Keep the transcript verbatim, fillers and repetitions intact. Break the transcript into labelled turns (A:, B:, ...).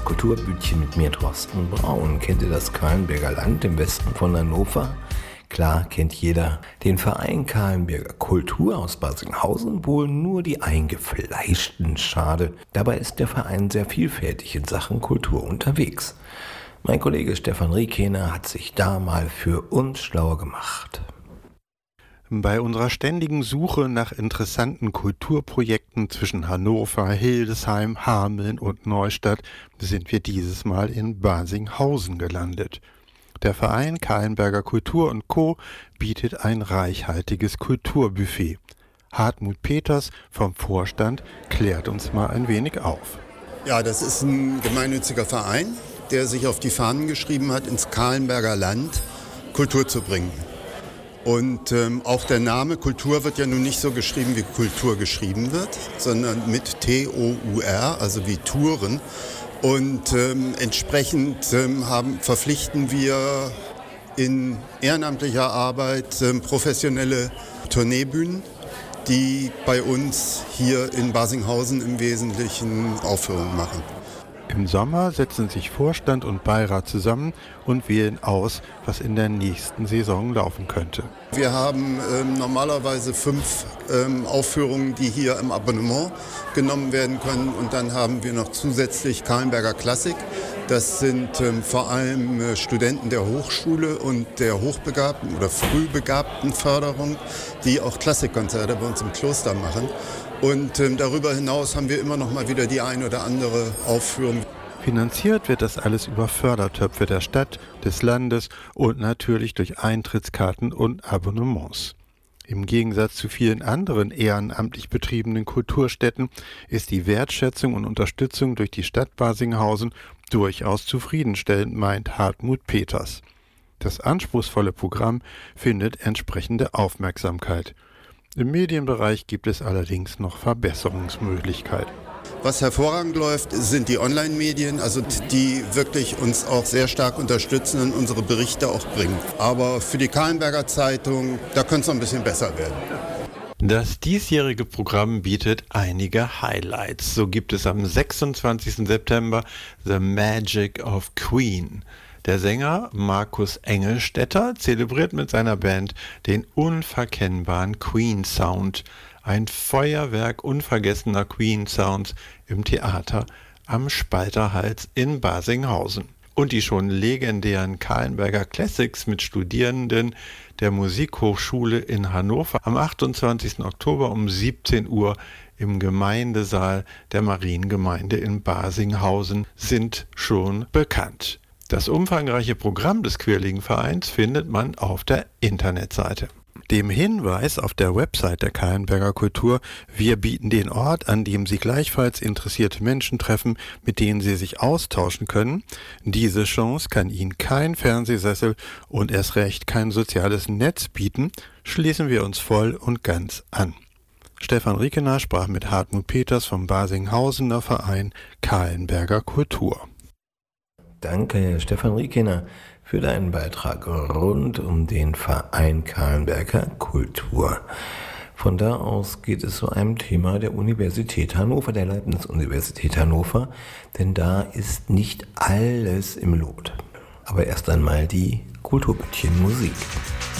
A: das Kulturbütchen mit mir, Thorsten Braun. Kennt ihr das Kahlenberger Land im Westen von Hannover? Klar kennt jeder den Verein Kahlenberger Kultur aus Barsinghausen, wohl nur die Eingefleischten. Schade. Dabei ist der Verein sehr vielfältig in Sachen Kultur unterwegs. Mein Kollege Stefan Riekener hat sich da mal für uns schlau gemacht.
B: Bei unserer ständigen Suche nach interessanten Kulturprojekten zwischen Hannover, Hildesheim, Hameln und Neustadt sind wir dieses Mal in Barsinghausen gelandet. Der Verein Kahlenberger Kultur und Co. bietet ein reichhaltiges Kulturbuffet. Hartmut Peters vom Vorstand klärt uns mal ein wenig auf.
C: Ja, das ist ein gemeinnütziger Verein, der sich auf die Fahnen geschrieben hat, ins Kahlenberger Land Kultur zu bringen. Und ähm, auch der Name Kultur wird ja nun nicht so geschrieben, wie Kultur geschrieben wird, sondern mit T O U R, also wie Touren. Und ähm, entsprechend ähm, haben, verpflichten wir in ehrenamtlicher Arbeit ähm, professionelle Tourneebühnen, die bei uns hier in Barsinghausen im Wesentlichen Aufführungen machen.
B: Im Sommer setzen sich Vorstand und Beirat zusammen und wählen aus, was in der nächsten Saison laufen könnte.
C: Wir haben ähm, normalerweise fünf ähm, Aufführungen, die hier im Abonnement genommen werden können. Und dann haben wir noch zusätzlich Kahlenberger Klassik. Das sind ähm, vor allem äh, Studenten der Hochschule und der Hochbegabten oder Frühbegabten Förderung, die auch Klassikkonzerte bei uns im Kloster machen. Und ähm, darüber hinaus haben wir immer noch mal wieder die ein oder andere Aufführung.
B: Finanziert wird das alles über Fördertöpfe der Stadt, des Landes und natürlich durch Eintrittskarten und Abonnements. Im Gegensatz zu vielen anderen ehrenamtlich betriebenen Kulturstätten ist die Wertschätzung und Unterstützung durch die Stadt Barsinghausen durchaus zufriedenstellend, meint Hartmut Peters. Das anspruchsvolle Programm findet entsprechende Aufmerksamkeit. Im Medienbereich gibt es allerdings noch Verbesserungsmöglichkeiten.
C: Was hervorragend läuft, sind die Online-Medien, also die wirklich uns auch sehr stark unterstützen und unsere Berichte auch bringen. Aber für die Kahlenberger Zeitung, da könnte es noch ein bisschen besser werden.
B: Das diesjährige Programm bietet einige Highlights. So gibt es am sechsundzwanzigsten September The Magic of Queen. Der Sänger Markus Engelstetter zelebriert mit seiner Band den unverkennbaren Queen-Sound. Ein Feuerwerk unvergessener Queen-Sounds im Theater am Spalterhals in Barsinghausen. Und die schon legendären Kahlenberger Classics mit Studierenden der Musikhochschule in Hannover am achtundzwanzigsten Oktober um siebzehn Uhr im Gemeindesaal der Mariengemeinde in Barsinghausen sind schon bekannt. Das umfangreiche Programm des Quirligenvereins findet man auf der Internetseite. Dem Hinweis auf der Website der Kahlenberger Kultur, wir bieten den Ort, an dem Sie gleichfalls interessierte Menschen treffen, mit denen Sie sich austauschen können. Diese Chance kann Ihnen kein Fernsehsessel und erst recht kein soziales Netz bieten, schließen wir uns voll und ganz an. Stefan Riekener sprach mit Hartmut Peters vom Barsinghausener Verein Kahlenberger Kultur.
A: Danke, Stefan Riekener, für deinen Beitrag rund um den Verein Kahlenberger Kultur. Von da aus geht es zu einem Thema der Universität Hannover, der Leibniz-Universität Hannover, denn da ist nicht alles im Lot. Aber erst einmal die Kulturbütchen Musik.